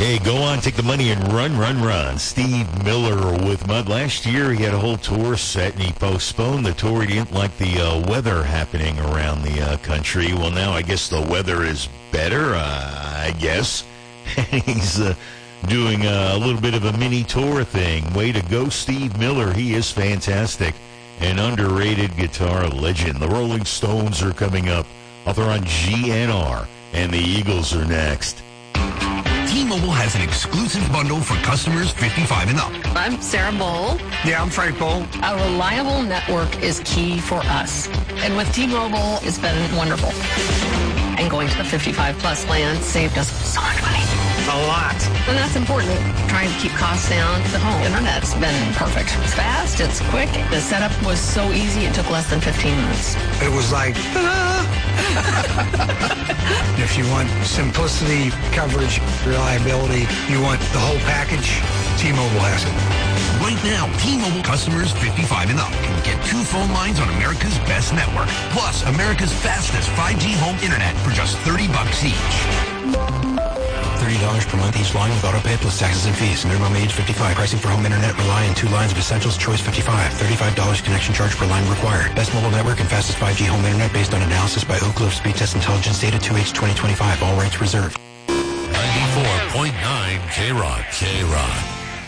Hey, go on, take the money and run, run, run. Steve Miller with Mud. Last year, he had a whole tour set, and he postponed the tour. He didn't like the weather happening around the country. Well, now I guess the weather is better, I guess. He's doing a little bit of a mini tour thing. Way to go, Steve Miller. He is fantastic. An underrated guitar legend. The Rolling Stones are coming up. They're on GNR, and the Eagles are next. T-Mobile has an exclusive bundle for customers 55 and up. I'm Sarah Bowl. Yeah, I'm Frank Bowl. A reliable network is key for us. And with T-Mobile, it's been wonderful. And going to the 55-plus plan saved us so much money. A lot. And that's important. Trying to keep costs down. The home internet's been perfect. It's fast. It's quick. The setup was so easy. It took less than 15 minutes. It was like, If you want simplicity, coverage, reliability, you want the whole package, T-Mobile has it. Right now, T-Mobile customers 55 and up can get 2 phone lines on America's best network, plus America's fastest 5G home internet for just $30 each. $30 per month each line with autopay plus taxes and fees. Minimum age 55. Pricing for home internet rely on 2 lines of Essentials Choice 55. $35 connection charge per line required. Best mobile network and fastest 5G home internet based on analysis by Oak Grove Speed Test Intelligence data 2H 2025. All rights reserved. 94.9 K-Rock. K-Rock.